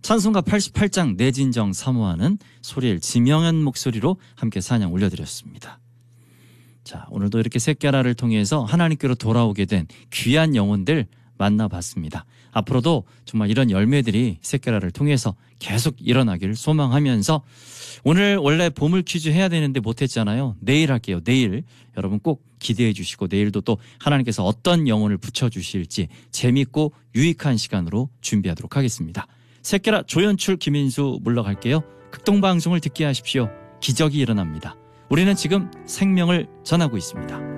찬송가 88장 내 진정 사모하는 소리엘 지명한 목소리로 함께 찬양 올려드렸습니다. 자, 오늘도 이렇게 셋게라를 통해서 하나님께로 돌아오게 된 귀한 영혼들 만나봤습니다. 앞으로도 정말 이런 열매들이 셋게라를 통해서 계속 일어나기를 소망하면서 오늘 원래 보물 퀴즈 해야 되는데 못했잖아요. 내일 할게요. 내일 여러분 꼭 기대해 주시고 내일도 또 하나님께서 어떤 영혼을 붙여주실지 재밌고 유익한 시간으로 준비하도록 하겠습니다. 셋게라 조연출 김인수 물러갈게요. 극동방송을 듣게 하십시오. 기적이 일어납니다. 우리는 지금 생명을 전하고 있습니다.